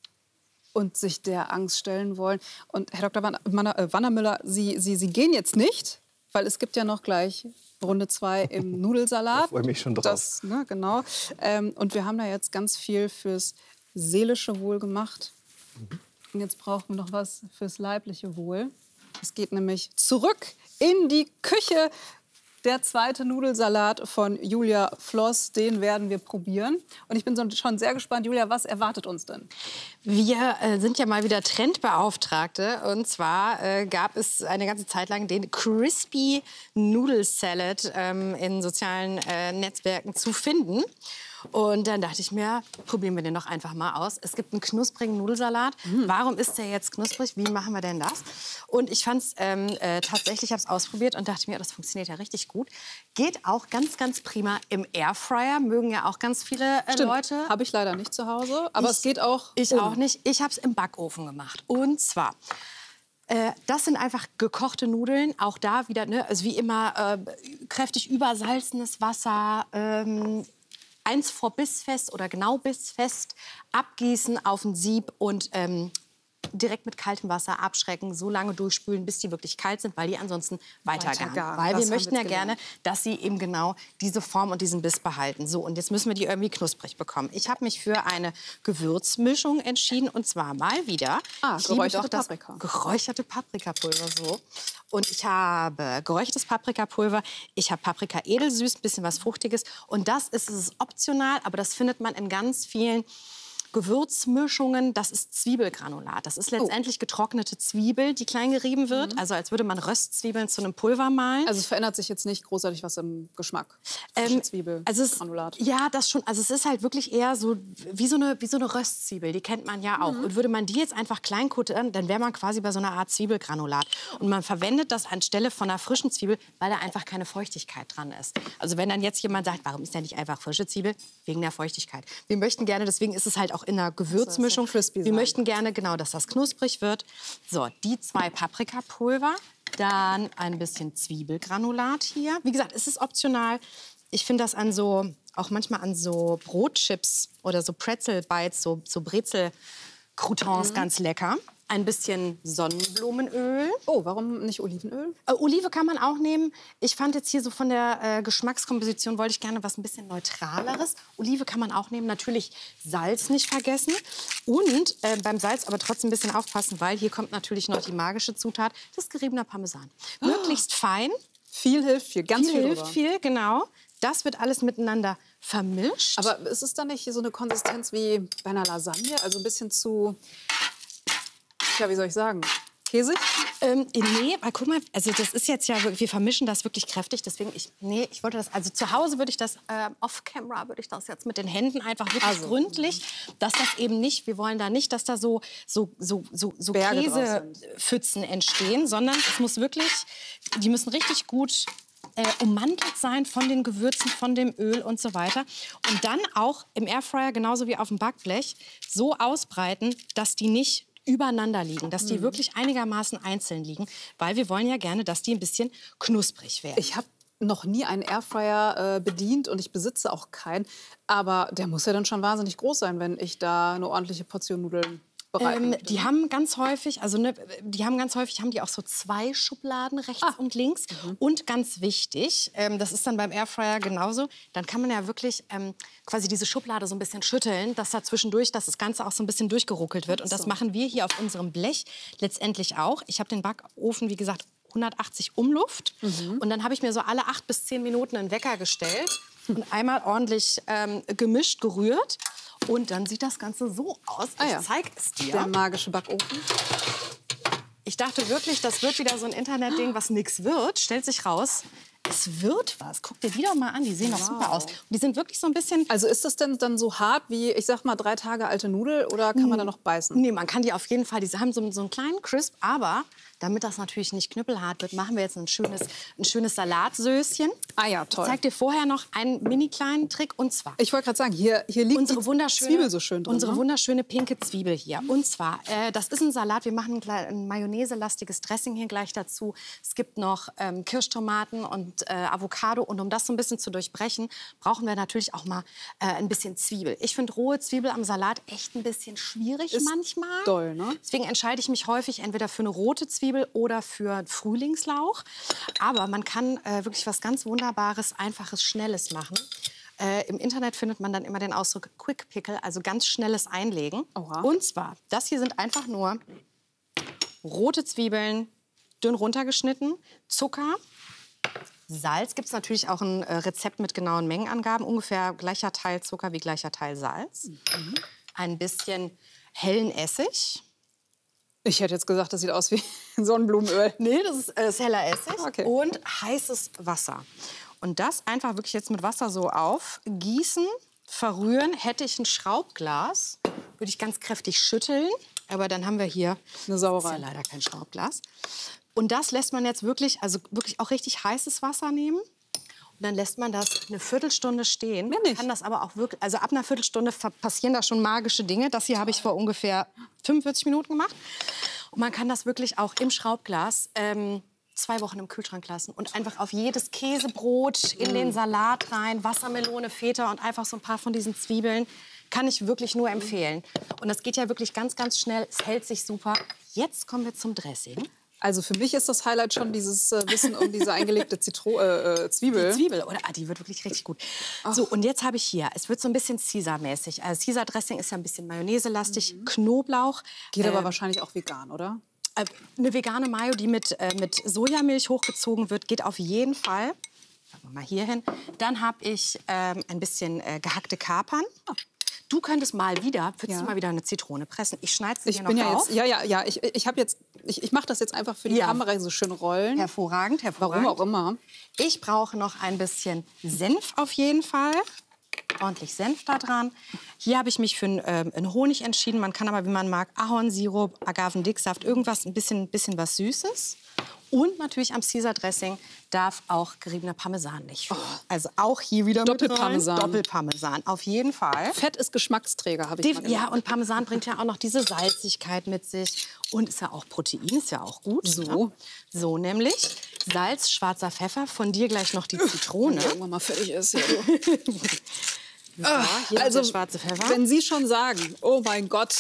Speaker 1: und sich der Angst stellen wollen. Und Herr Doktor Wannermüller, Sie, Sie, Sie gehen jetzt nicht, weil es gibt ja noch gleich Runde zwei im Nudelsalat.
Speaker 10: Da freue ich mich schon drauf.
Speaker 1: Das, ne, genau. Ähm, und wir haben da jetzt ganz viel fürs seelische Wohl gemacht. Mhm. Und jetzt brauchen wir noch was fürs leibliche Wohl. Es geht nämlich zurück in die Küche. Der zweite Nudelsalat von Julia Floss, den werden wir probieren. Und ich bin so schon sehr gespannt. Julia, was erwartet uns denn?
Speaker 13: Wir äh, sind ja mal wieder Trendbeauftragte. Und zwar äh, gab es eine ganze Zeit lang den Crispy Nudelsalad ähm, in sozialen äh, Netzwerken zu finden. Und dann dachte ich mir, probieren wir den doch einfach mal aus. Es gibt einen knusprigen Nudelsalat. Mhm. Warum ist der jetzt knusprig? Wie machen wir denn das? Und ich fand es ähm, äh, tatsächlich, ich habe es ausprobiert und dachte mir, das funktioniert ja richtig gut. Geht auch ganz, ganz prima im Airfryer. Mögen ja auch ganz viele äh, Leute.
Speaker 1: Habe ich leider nicht zu Hause, aber
Speaker 13: ich,
Speaker 1: es geht auch.
Speaker 13: Ich
Speaker 1: ohne.
Speaker 13: auch nicht. Ich habe es im Backofen gemacht. Und zwar... Das sind einfach gekochte Nudeln, auch da wieder, ne, also wie immer, äh, kräftig übersalzenes Wasser, ähm, eins vor bissfest oder genau bissfest, abgießen auf ein Sieb und ähm, direkt mit kaltem Wasser abschrecken, so lange durchspülen, bis die wirklich kalt sind, weil die ansonsten weitergaren. Weiter weil wir möchten ja gerne, dass sie eben genau diese Form und diesen Biss behalten. So, und jetzt müssen wir die irgendwie knusprig bekommen. Ich habe mich für eine Gewürzmischung entschieden, und zwar mal wieder.
Speaker 1: Ah,
Speaker 13: ich
Speaker 1: geräucherte
Speaker 13: doch das
Speaker 1: Paprika.
Speaker 13: Geräucherte Paprikapulver, so. Und ich habe geräuchertes Paprikapulver, ich habe Paprika edelsüß, ein bisschen was Fruchtiges. Und das ist, ist optional, aber das findet man in ganz vielen Gewürzmischungen. Das ist Zwiebelgranulat. Das ist letztendlich getrocknete Zwiebel, die klein gerieben wird. Mhm. Also als würde man Röstzwiebeln zu einem Pulver mahlen.
Speaker 1: Also es verändert sich jetzt nicht großartig was im Geschmack. Ähm, Zwiebelgranulat.
Speaker 13: Also ja, das schon. Also es ist halt wirklich eher so wie so eine, wie so eine Röstzwiebel. Die kennt man ja auch. Mhm. Und würde man die jetzt einfach klein kuttern, dann wäre man quasi bei so einer Art Zwiebelgranulat. Und man verwendet das anstelle von einer frischen Zwiebel, weil da einfach keine Feuchtigkeit dran ist. Also wenn dann jetzt jemand sagt, warum ist denn nicht einfach frische Zwiebel? Wegen der Feuchtigkeit. Wir möchten gerne, deswegen ist es halt auch in einer Gewürzmischung. Wir sein. möchten gerne, genau, dass das knusprig wird. So, die zwei Paprikapulver, dann ein bisschen Zwiebelgranulat hier. Wie gesagt, es ist optional. Ich finde das an so, auch manchmal an so Brotchips oder so Pretzel-Bites, so, so Brezel-Croutons mhm. ganz lecker. ein bisschen Sonnenblumenöl.
Speaker 1: Oh, warum nicht Olivenöl?
Speaker 13: Äh, Olive kann man auch nehmen. Ich fand jetzt hier so von der äh, Geschmackskomposition, wollte ich gerne was ein bisschen Neutraleres. Olive kann man auch nehmen. Natürlich Salz nicht vergessen. Und äh, beim Salz aber trotzdem ein bisschen aufpassen, weil hier kommt natürlich noch die magische Zutat, das geriebener Parmesan. Oh. Möglichst fein.
Speaker 1: Viel hilft viel, ganz
Speaker 13: viel.
Speaker 1: Viel
Speaker 13: hilft
Speaker 1: drüber.
Speaker 13: viel, genau. Das wird alles miteinander vermischt.
Speaker 1: Aber ist es dann nicht so eine Konsistenz wie bei einer Lasagne? Also ein bisschen zu, ja, wie soll ich sagen, käsig?
Speaker 13: Ähm, nee, aber guck mal, also das ist jetzt ja, wir vermischen das wirklich kräftig, deswegen, ich, nee, ich wollte das, also zu Hause würde ich das, äh, off-camera würde ich das jetzt mit den Händen einfach wirklich
Speaker 1: Also.
Speaker 13: gründlich, dass das eben nicht, wir wollen da nicht, dass da so, so, so, so, so
Speaker 1: Berge draus sind.
Speaker 13: Käsepfützen entstehen, sondern es muss wirklich, die müssen richtig gut Äh, ummantelt sein von den Gewürzen, von dem Öl und so weiter. Und dann auch im Airfryer, genauso wie auf dem Backblech, so ausbreiten, dass die nicht übereinander liegen, dass die
Speaker 1: Mhm.
Speaker 13: wirklich einigermaßen einzeln liegen, weil wir wollen ja gerne, dass die ein bisschen knusprig werden.
Speaker 1: Ich habe noch nie einen Airfryer äh, bedient und ich besitze auch keinen. Aber der muss ja dann schon wahnsinnig groß sein, wenn ich da eine ordentliche Portion Nudeln bereiten
Speaker 13: Ähm,
Speaker 1: möchte.
Speaker 13: die haben ganz häufig, also ne, die haben ganz häufig haben die auch so zwei Schubladen rechts
Speaker 1: Ah.
Speaker 13: und links.
Speaker 1: Mhm.
Speaker 13: Und ganz wichtig, ähm, das ist dann beim Airfryer genauso, dann kann man ja wirklich ähm, quasi diese Schublade so ein bisschen schütteln, dass da zwischendurch, dass das Ganze auch so ein bisschen durchgeruckelt wird. Und das
Speaker 1: so.
Speaker 13: machen wir hier auf unserem Blech letztendlich auch. Ich habe den Backofen, wie gesagt, hundertachtzig Umluft.
Speaker 1: Mhm.
Speaker 13: Und dann habe ich mir so alle acht bis zehn Minuten einen Wecker gestellt und einmal ordentlich ähm, gemischt, gerührt. Und dann sieht das Ganze so aus.
Speaker 1: Ah
Speaker 13: Ich
Speaker 1: ja.
Speaker 13: zeig es dir.
Speaker 1: Der magische Backofen.
Speaker 13: Ich dachte wirklich, das wird wieder so ein Internetding, was nix wird. Stellt sich raus, es wird was. Guck dir die doch mal an, die sehen doch
Speaker 1: Wow.
Speaker 13: super aus. Und die sind wirklich so ein bisschen...
Speaker 1: Also ist das denn dann so hart wie, ich sag mal, drei Tage alte Nudel oder kann man da noch beißen?
Speaker 13: Nee, man kann die auf jeden Fall, die haben so, so einen kleinen Crisp, aber damit das natürlich nicht knüppelhart wird, machen wir jetzt ein schönes, ein schönes Salatsöschen.
Speaker 1: Ah ja, toll.
Speaker 13: Ich zeig dir vorher noch einen mini kleinen Trick und zwar...
Speaker 1: Ich wollte gerade sagen, hier, hier liegt
Speaker 13: unsere
Speaker 1: die
Speaker 13: wunderschöne,
Speaker 1: Zwiebel so schön drin.
Speaker 13: Unsere
Speaker 1: ne?
Speaker 13: wunderschöne pinke Zwiebel hier. Und zwar, äh, das ist ein Salat. Wir machen ein, klein- ein mayonnaise-lastiges Dressing hier gleich dazu. Es gibt noch ähm, Kirschtomaten und äh, Avocado. Und um das so ein bisschen zu durchbrechen, brauchen wir natürlich auch mal äh, ein bisschen Zwiebel. Ich finde rohe Zwiebel am Salat echt ein bisschen schwierig
Speaker 1: Ist
Speaker 13: manchmal.
Speaker 1: doll, ne?
Speaker 13: Deswegen entscheide ich mich häufig entweder für eine rote Zwiebel oder für einen Frühlingslauch. Aber man kann äh, wirklich was ganz Wunderbares, Einfaches, Schnelles machen. Äh, Im Internet findet man dann immer den Ausdruck Quick Pickle, also ganz schnelles Einlegen.
Speaker 1: Oha.
Speaker 13: Und zwar, das hier sind einfach nur rote Zwiebeln, dünn runtergeschnitten, Zucker, Salz. Gibt es natürlich auch ein äh, Rezept mit genauen Mengenangaben, ungefähr gleicher Teil Zucker wie gleicher Teil Salz.
Speaker 1: Mhm.
Speaker 13: Ein bisschen hellen Essig.
Speaker 1: Ich hätte jetzt gesagt, das sieht aus wie Sonnenblumenöl.
Speaker 13: Nee, das ist, äh, ist heller Essig.
Speaker 1: Okay.
Speaker 13: Und heißes Wasser. Und das einfach wirklich jetzt mit Wasser so aufgießen, verrühren. Hätte ich ein Schraubglas, würde ich ganz kräftig schütteln. Aber dann haben wir hier
Speaker 1: eine Sauerei.
Speaker 13: Ist ja leider kein Schraubglas. Und das lässt man jetzt wirklich, also wirklich auch richtig heißes Wasser nehmen. Und dann lässt man das eine Viertelstunde stehen.
Speaker 1: Mehr nicht.
Speaker 13: Kann das aber auch wirklich, also ab einer Viertelstunde passieren da schon magische Dinge. Das hier habe ich vor ungefähr fünfundvierzig Minuten gemacht. Und man kann das wirklich auch im Schraubglas ähm, zwei Wochen im Kühlschrank lassen und einfach auf jedes Käsebrot in den Salat rein, Wassermelone, Feta und einfach so ein paar von diesen Zwiebeln. Kann ich wirklich nur empfehlen. Und das geht ja wirklich ganz, ganz schnell. Es hält sich super. Jetzt kommen wir zum Dressing.
Speaker 1: Also für mich ist das Highlight schon dieses äh, Wissen um diese eingelegte Zitro äh, äh, Zwiebel.
Speaker 13: Die Zwiebel, oder? Ah, die wird wirklich richtig gut. So, und jetzt habe ich hier, es wird so ein bisschen Caesar-mäßig. Also Caesar-Dressing ist ja ein bisschen Mayonnaise-lastig, mhm. Knoblauch.
Speaker 1: Geht aber
Speaker 13: äh,
Speaker 1: wahrscheinlich auch vegan, oder?
Speaker 13: Äh, eine vegane Mayo, die mit, äh, mit Sojamilch hochgezogen wird, geht auf jeden Fall. Schauen wir mal hier hin. Dann habe ich ähm, ein bisschen äh, gehackte Kapern. Oh. Du könntest mal wieder, würdest
Speaker 1: Ja.
Speaker 13: du mal wieder eine Zitrone pressen? Ich schneide sie
Speaker 1: Ich
Speaker 13: dir
Speaker 1: bin
Speaker 13: noch
Speaker 1: ja
Speaker 13: auf.
Speaker 1: jetzt, ja, ja, ja. Ich, ich habe jetzt, ich, ich mache das jetzt einfach für die
Speaker 13: Ja.
Speaker 1: Kamera so schön rollen.
Speaker 13: Hervorragend, hervorragend.
Speaker 1: Warum auch immer.
Speaker 13: Ich brauche noch ein bisschen Senf auf jeden Fall. Ordentlich Senf da dran. Hier habe ich mich für einen, ähm, einen Honig entschieden. Man kann aber, wie man mag, Ahornsirup, Agavendicksaft, irgendwas, ein bisschen, bisschen was Süßes. Und natürlich am Caesar-Dressing darf auch geriebener Parmesan nicht fehlen. Oh. Also auch hier wieder
Speaker 1: Doppelparmesan.
Speaker 13: mit rein. Doppelparmesan, auf jeden Fall.
Speaker 1: Fett ist Geschmacksträger, habe ich
Speaker 13: Die,
Speaker 1: mal gelernt.
Speaker 13: ja, und Parmesan bringt ja auch noch diese Salzigkeit mit sich. Und ist ja auch Protein, ist ja auch gut.
Speaker 1: So.
Speaker 13: Ne? So nämlich Salz, schwarzer Pfeffer, von dir gleich noch die Zitrone.
Speaker 1: Wenn irgendwann mal fertig ist. Ja,
Speaker 13: so, hier
Speaker 1: also,
Speaker 13: der schwarze Pfeffer.
Speaker 1: wenn Sie schon sagen, oh mein Gott,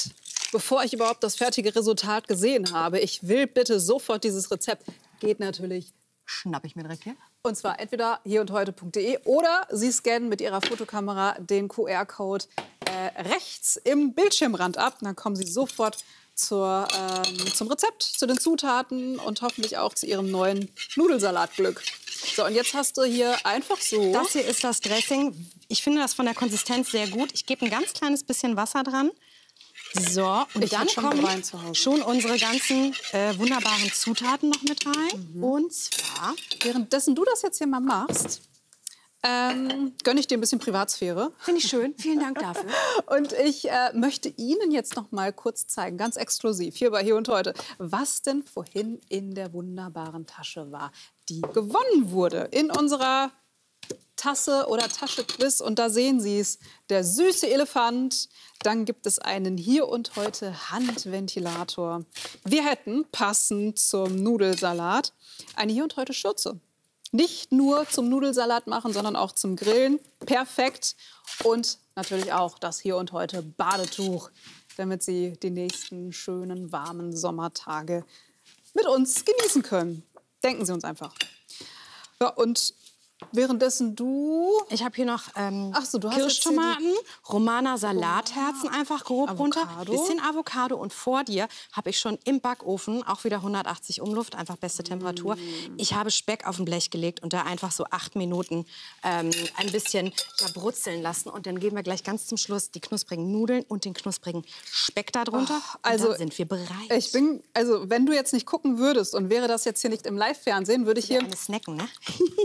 Speaker 1: bevor ich überhaupt das fertige Resultat gesehen habe. Ich will bitte sofort dieses Rezept. Geht natürlich.
Speaker 13: Schnapp ich mir direkt hier.
Speaker 1: Und zwar entweder hier und heute punkt de oder Sie scannen mit Ihrer Fotokamera den Q R-Code äh, rechts im Bildschirmrand ab. Dann kommen Sie sofort zur, ähm, zum Rezept, zu den Zutaten und hoffentlich auch zu Ihrem neuen Nudelsalatglück. So, und jetzt hast du hier einfach so...
Speaker 13: Das hier ist das Dressing. Ich finde das von der Konsistenz sehr gut. Ich gebe ein ganz kleines bisschen Wasser dran. So, und
Speaker 1: Ich
Speaker 13: dann
Speaker 1: hatte schon
Speaker 13: kommen
Speaker 1: Wein zu Hause.
Speaker 13: schon unsere ganzen äh, wunderbaren Zutaten noch mit rein.
Speaker 1: Mhm.
Speaker 13: Und zwar...
Speaker 1: Währenddessen du das jetzt hier mal machst, ähm, gönne ich dir ein bisschen Privatsphäre.
Speaker 13: Finde ich schön. Vielen Dank dafür.
Speaker 1: Und ich äh, möchte Ihnen jetzt noch mal kurz zeigen, ganz exklusiv, hier bei Hier und Heute, was denn vorhin in der wunderbaren Tasche war, die gewonnen wurde in unserer Tasse- oder Tasche-Quiz. Und da sehen Sie es, der süße Elefant. Dann gibt es einen Hier und Heute Handventilator. Wir hätten, passend zum Nudelsalat, eine Hier und Heute Schürze. Nicht nur zum Nudelsalat machen, sondern auch zum Grillen. Perfekt. Und natürlich auch das Hier und Heute Badetuch, damit Sie die nächsten schönen, warmen Sommertage mit uns genießen können. Denken Sie uns einfach. Ja, und währenddessen du...
Speaker 13: Ich habe hier noch ähm,
Speaker 1: Ach so, du hast jetzt hier
Speaker 13: Kirschtomaten, Romana Salatherzen einfach grob runter,
Speaker 1: Avocado.
Speaker 13: bisschen Avocado und vor dir habe ich schon im Backofen auch wieder hundertachtzig Umluft, einfach beste Temperatur. Ich habe Speck auf ein Blech gelegt und da einfach so acht Minuten ähm, ein bisschen ja, brutzeln lassen und dann geben wir gleich ganz zum Schluss die knusprigen Nudeln und den knusprigen Speck darunter.
Speaker 1: Ach, also
Speaker 13: und dann sind wir bereit.
Speaker 1: Ich bin, also wenn du jetzt nicht gucken würdest und wäre das jetzt hier nicht im Live-Fernsehen, würde ich hier...
Speaker 13: Eine snacken, ne?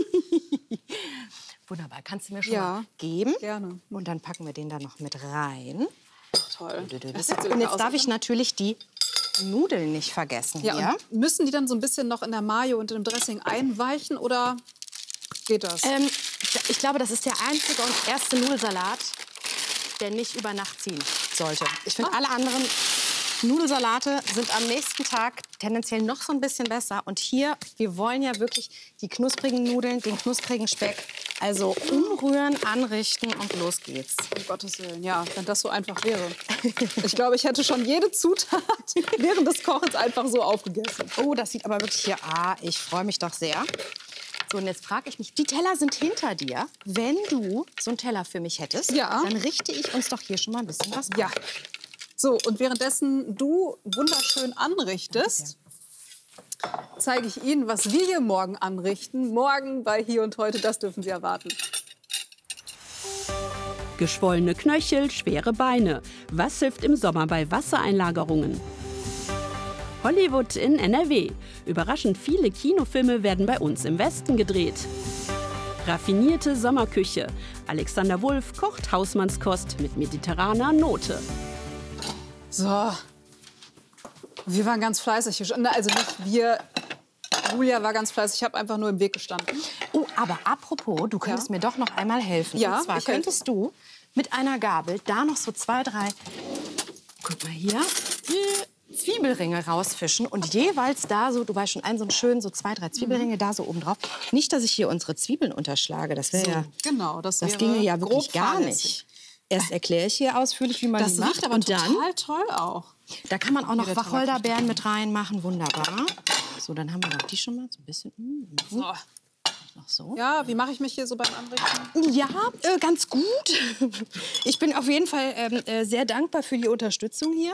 Speaker 13: Wunderbar, kannst du mir schon
Speaker 1: Ja,
Speaker 13: mal geben?
Speaker 1: Gerne.
Speaker 13: Und dann packen wir den da noch mit rein.
Speaker 1: Toll.
Speaker 13: Das und jetzt darf ich natürlich die Nudeln nicht vergessen.
Speaker 1: Ja,
Speaker 13: hier.
Speaker 1: und müssen die dann so ein bisschen noch in der Mayo und im Dressing einweichen oder geht das?
Speaker 13: Ähm, ich glaube, das ist der einzige und erste Nudelsalat, der nicht über Nacht ziehen sollte. Ich finde,
Speaker 1: Ah.
Speaker 13: alle anderen Nudelsalate sind am nächsten Tag tendenziell noch so ein bisschen besser. Und hier, wir wollen ja wirklich die knusprigen Nudeln, den knusprigen Speck. Also umrühren, anrichten und los geht's.
Speaker 1: Um Gottes Willen, ja, wenn das so einfach wäre. Ich glaube, ich hätte schon jede Zutat während des Kochens einfach so aufgegessen.
Speaker 13: Oh, das sieht aber wirklich hier... Ah, ich freue mich doch sehr. So, und jetzt frage ich mich, die Teller sind hinter dir. Wenn du so einen Teller für mich hättest,
Speaker 1: Ja.
Speaker 13: dann richte ich uns doch hier schon mal ein bisschen was
Speaker 1: Ja. So, und währenddessen du wunderschön anrichtest, zeige ich Ihnen, was wir hier morgen anrichten. Morgen bei Hier und Heute, das dürfen Sie erwarten.
Speaker 14: Geschwollene Knöchel, schwere Beine. Was hilft im Sommer bei Wassereinlagerungen? Hollywood in N R W. Überraschend viele Kinofilme werden bei uns im Westen gedreht. Raffinierte Sommerküche. Alexander Wulff kocht Hausmannskost mit mediterraner Note.
Speaker 1: So, wir waren ganz fleißig. Na, also nicht wir, Julia war ganz fleißig. Ich habe einfach nur im Weg gestanden.
Speaker 13: Oh, aber apropos, du könntest
Speaker 1: Ja?
Speaker 13: mir doch noch einmal helfen.
Speaker 1: Ja,
Speaker 13: Und zwar
Speaker 1: ich helfe.
Speaker 13: könntest du mit einer Gabel da noch so zwei, drei, guck mal hier, äh, Zwiebelringe rausfischen und jeweils da so, du weißt schon, einen so einen schönen, so zwei, drei Zwiebelringe
Speaker 1: Mhm.
Speaker 13: da so oben drauf. Nicht, dass ich hier unsere Zwiebeln unterschlage, das wäre
Speaker 1: So,
Speaker 13: ja,
Speaker 1: genau, das
Speaker 13: das
Speaker 1: wäre
Speaker 13: ginge ja wirklich
Speaker 1: grob
Speaker 13: gar
Speaker 1: fahrlässig.
Speaker 13: nicht. Erst erkläre ich hier ausführlich, wie man
Speaker 1: Das
Speaker 13: die macht
Speaker 1: riecht aber
Speaker 13: und dann,
Speaker 1: total toll auch.
Speaker 13: da kann man auch noch
Speaker 1: Wie der
Speaker 13: Wacholderbeeren mit reinmachen, wunderbar. So, dann haben wir doch die schon mal so ein bisschen. Mm,
Speaker 1: So.
Speaker 13: Noch so.
Speaker 1: Ja, wie mache ich mich hier so beim Anrichten?
Speaker 13: Ja, äh, ganz gut. Ich bin auf jeden Fall ähm, äh, sehr dankbar für die Unterstützung hier.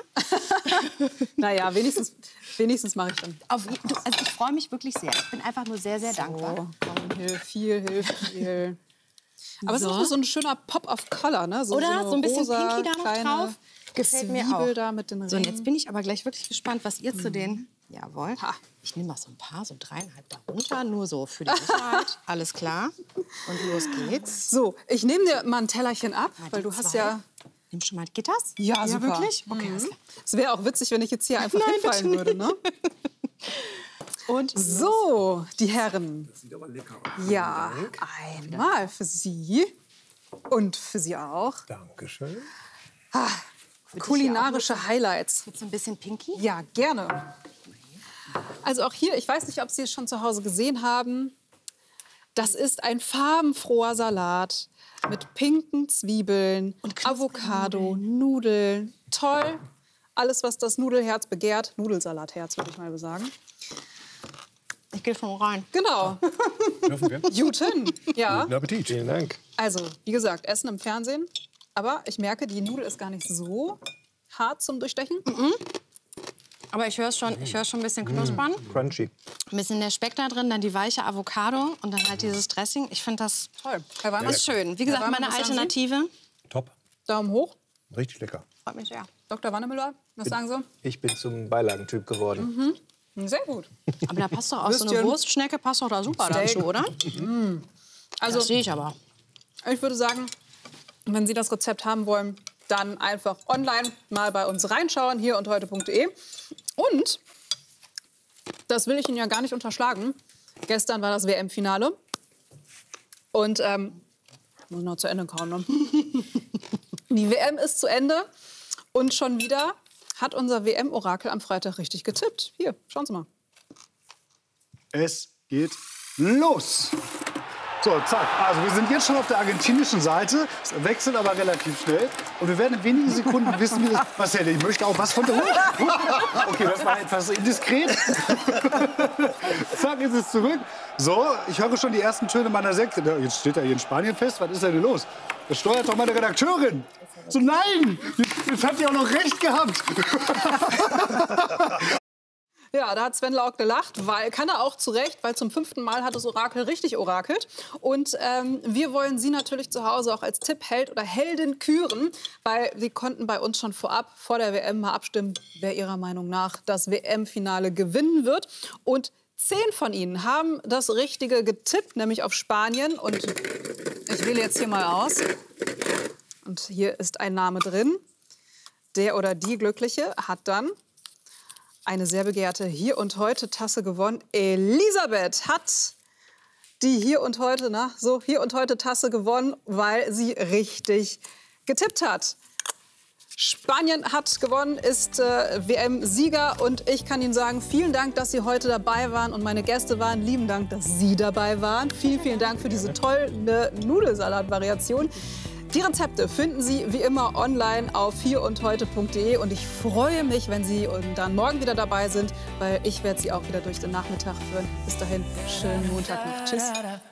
Speaker 1: Naja, wenigstens, wenigstens mache ich dann.
Speaker 13: Auf, du, also ich freue mich wirklich sehr. Ich bin einfach nur sehr, sehr dankbar.
Speaker 1: So, komm, hilf, viel, hilf, viel. Aber
Speaker 13: So.
Speaker 1: es ist auch so ein schöner Pop of Color, ne? So,
Speaker 13: Oder?
Speaker 1: eine
Speaker 13: So ein bisschen
Speaker 1: rosa,
Speaker 13: Pinky da noch
Speaker 1: kleine
Speaker 13: drauf. Gefällt mir
Speaker 1: Zwiebel
Speaker 13: auch.
Speaker 1: da mit den
Speaker 13: So, und
Speaker 1: Ringen.
Speaker 13: jetzt bin ich aber gleich wirklich gespannt, was ihr zu den... Jawohl. Ich nehme mal so ein paar, so dreieinhalb da runter, nur so für die Sicherheit. Alles klar. Und los geht's.
Speaker 1: So, ich nehme dir mal ein Tellerchen ab,
Speaker 13: Ah,
Speaker 1: weil
Speaker 13: die
Speaker 1: du hast
Speaker 13: zwei.
Speaker 1: ja...
Speaker 13: Nimm schon mal Gitters?
Speaker 1: Ja,
Speaker 13: Ja,
Speaker 1: super.
Speaker 13: wirklich? Okay,
Speaker 1: Mhm.
Speaker 13: alles klar.
Speaker 1: Es wäre auch witzig, wenn ich jetzt hier einfach
Speaker 13: Nein,
Speaker 1: hinfallen
Speaker 13: bitte
Speaker 1: würde, ne?
Speaker 13: Und
Speaker 1: so, die Herren.
Speaker 15: Das sieht aber lecker aus.
Speaker 1: Ja, einmal für Sie und für Sie auch.
Speaker 15: Dankeschön.
Speaker 1: Ah, kulinarische Highlights.
Speaker 13: Mit so ein bisschen Pinky?
Speaker 1: Ja, gerne. Also auch hier, ich weiß nicht, ob Sie es schon zu Hause gesehen haben. Das ist ein farbenfroher Salat mit pinken Zwiebeln, Avocado, Nudeln. Toll. Alles, was das Nudelherz begehrt. Nudelsalatherz, würde ich mal sagen.
Speaker 13: Ich gehe schon rein.
Speaker 1: Genau.
Speaker 15: Dürfen wir?
Speaker 1: Guten. Ja.
Speaker 15: Guten Appetit.
Speaker 10: Vielen Dank.
Speaker 1: Also, wie gesagt, Essen im Fernsehen. Aber ich merke, die Nudel ist gar nicht so hart zum Durchstechen.
Speaker 13: Mhm. Aber ich höre es schon, ich höre schon ein bisschen knuspern.
Speaker 10: Mm, crunchy.
Speaker 13: Ein bisschen der Speck da drin, dann die weiche Avocado und dann halt dieses Dressing. Ich finde das
Speaker 1: toll.
Speaker 13: Das ist schön. Wie gesagt, meine Alternative.
Speaker 15: Top.
Speaker 1: Daumen hoch.
Speaker 15: Richtig lecker.
Speaker 13: Freut mich sehr.
Speaker 1: Doktor Wannemüller, was sagen Sie?
Speaker 10: Ich bin zum Beilagentyp geworden.
Speaker 1: Mhm. Sehr gut.
Speaker 13: Aber da passt doch auch so eine Wurstschnecke, passt doch da super dazu, oder?
Speaker 1: Mhm. Also,
Speaker 13: das sehe ich aber.
Speaker 1: Ich würde sagen, wenn Sie das Rezept haben wollen, dann einfach online mal bei uns reinschauen, hier und heute punkt de. Und, das will ich Ihnen ja gar nicht unterschlagen, gestern war das W M-Finale. Und, ähm, muss noch zu Ende kauen, ne? Die W M ist zu Ende und schon wieder hat unser W M-Orakel am Freitag richtig getippt. Hier, schauen Sie mal.
Speaker 15: Es geht los. So, zack. Also wir sind jetzt schon auf der argentinischen Seite. Es wechselt aber relativ schnell. Und wir werden in wenigen Sekunden wissen, wie das... Marcel, ich möchte auch was von der... Okay, das war etwas indiskret. Zack, ist es zurück. So, ich höre schon die ersten Töne meiner Sekte. Jetzt steht er hier in Spanien fest. Was ist denn los? Das steuert doch meine Redakteurin. So, nein! Jetzt hat die auch noch recht gehabt.
Speaker 1: Ja, da hat Sven Lauk gelacht, weil, kann er auch zu Recht, weil zum fünften Mal hat das Orakel richtig orakelt. Und ähm, wir wollen Sie natürlich zu Hause auch als Tippheld oder Heldin küren, weil Sie konnten bei uns schon vorab, vor der W M, mal abstimmen, wer Ihrer Meinung nach das W M-Finale gewinnen wird. Und zehn von Ihnen haben das Richtige getippt, nämlich auf Spanien. Und ich wähle jetzt hier mal aus. Und hier ist ein Name drin. Der oder die Glückliche hat dann eine sehr begehrte Hier und Heute Tasse gewonnen. Elisabeth hat die Hier und Heute, na, so Hier und Heute Tasse gewonnen, weil sie richtig getippt hat. Spanien hat gewonnen, ist äh, W M-Sieger und ich kann Ihnen sagen, vielen Dank, dass Sie heute dabei waren und meine Gäste waren. Lieben Dank, dass Sie dabei waren. Vielen, vielen Dank für diese tolle Nudelsalat-Variation. Die Rezepte finden Sie wie immer online auf hier und heute punkt de und ich freue mich, wenn Sie dann morgen wieder dabei sind, weil ich werde Sie auch wieder durch den Nachmittag führen. Bis dahin, schönen Montag noch. Tschüss.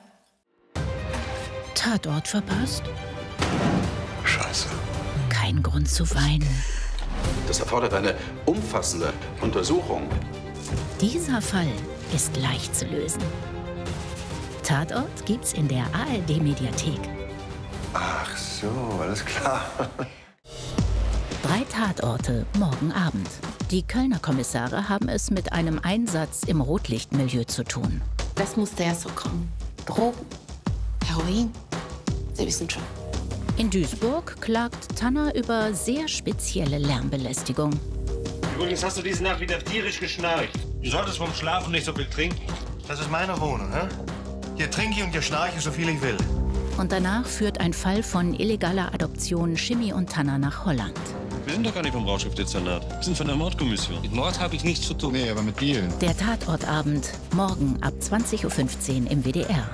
Speaker 16: Tatort verpasst?
Speaker 17: Scheiße.
Speaker 16: Kein Grund zu weinen.
Speaker 17: Das erfordert eine umfassende Untersuchung.
Speaker 16: Dieser Fall ist leicht zu lösen. Tatort gibt's in der A R D-Mediathek.
Speaker 17: Ach so, alles klar.
Speaker 16: Drei Tatorte morgen Abend. Die Kölner Kommissare haben es mit einem Einsatz im Rotlichtmilieu zu tun.
Speaker 18: Das musste ja so kommen. Drogen, Heroin, Sie wissen schon.
Speaker 16: In Duisburg klagt Tanner über sehr spezielle Lärmbelästigung.
Speaker 19: Übrigens hast du diese Nacht wieder tierisch geschnarcht. Du solltest vom Schlafen nicht so viel trinken.
Speaker 20: Das ist meine Wohnung, ne? Hier trinke ich und hier schnarche so viel ich will.
Speaker 16: Und danach führt ein Fall von illegaler Adoption Schimmi und Tanner nach Holland.
Speaker 21: Wir sind doch gar nicht vom Rauschgiftdezernat. Wir sind von der Mordkommission. Mit Mord habe ich nichts zu tun.
Speaker 20: Nee, aber mit Dielen.
Speaker 16: Der Tatortabend, morgen ab zwanzig Uhr fünfzehn im W D R.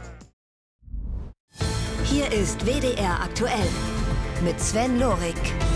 Speaker 22: Hier ist W D R aktuell mit Sven Lorik.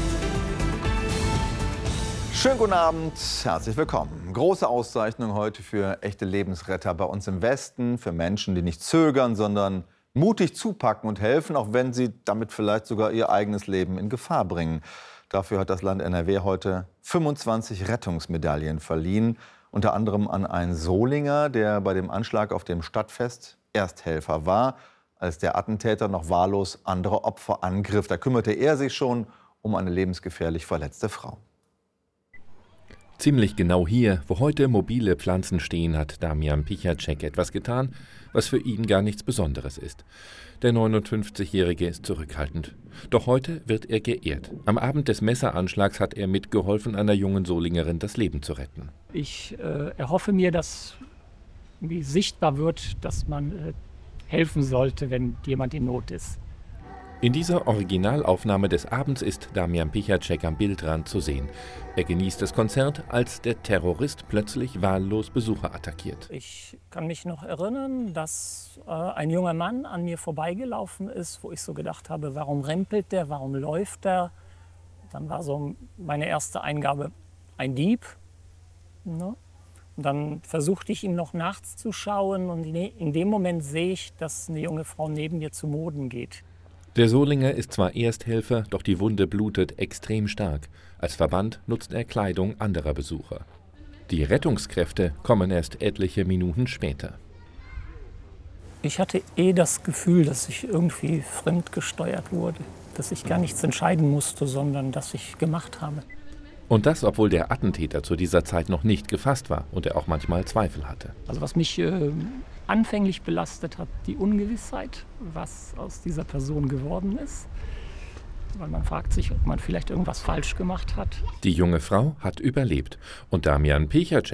Speaker 23: Schönen guten Abend, herzlich willkommen. Große Auszeichnung heute für echte Lebensretter bei uns im Westen, für Menschen, die nicht zögern, sondern mutig zupacken und helfen, auch wenn sie damit vielleicht sogar ihr eigenes Leben in Gefahr bringen. Dafür hat das Land N R W heute fünfundzwanzig Rettungsmedaillen verliehen, unter anderem an einen Solinger, der bei dem Anschlag auf dem Stadtfest Ersthelfer war, als der Attentäter noch wahllos andere Opfer angriff. Da kümmerte er sich schon um eine lebensgefährlich verletzte Frau.
Speaker 24: Ziemlich genau hier, wo heute mobile Pflanzen stehen, hat Damian Pichacek etwas getan, was für ihn gar nichts Besonderes ist. Der neunundfünfzigjährige ist zurückhaltend. Doch heute wird er geehrt. Am Abend des Messeranschlags hat er mitgeholfen, einer jungen Solingerin das Leben zu retten.
Speaker 25: Ich äh, erhoffe mir, dass irgendwie sichtbar wird, dass man äh, helfen sollte, wenn jemand in Not ist.
Speaker 24: In dieser Originalaufnahme des Abends ist Damian Pichacek am Bildrand zu sehen. Er genießt das Konzert, als der Terrorist plötzlich wahllos Besucher attackiert.
Speaker 25: Ich kann mich noch erinnern, dass äh, ein junger Mann an mir vorbeigelaufen ist, wo ich so gedacht habe, warum rempelt der, warum läuft der? Dann war so meine erste Eingabe ein Dieb. Ne? Und dann versuchte ich ihm noch nachzuschauen und in dem Moment sehe ich, dass eine junge Frau neben mir zu Boden geht.
Speaker 24: Der Solinger ist zwar Ersthelfer, doch die Wunde blutet extrem stark. Als Verband nutzt er Kleidung anderer Besucher. Die Rettungskräfte kommen erst etliche Minuten später.
Speaker 25: Ich hatte eh das Gefühl, dass ich irgendwie fremdgesteuert wurde. Dass ich gar nichts entscheiden musste, sondern dass ich gemacht habe.
Speaker 24: Und das, obwohl der Attentäter zu dieser Zeit noch nicht gefasst war und er auch manchmal Zweifel hatte.
Speaker 25: Also was mich äh, anfänglich belastet hat, die Ungewissheit, was aus dieser Person geworden ist. Weil man fragt sich, ob man vielleicht irgendwas falsch gemacht hat.
Speaker 24: Die junge Frau hat überlebt und Damian Pichacek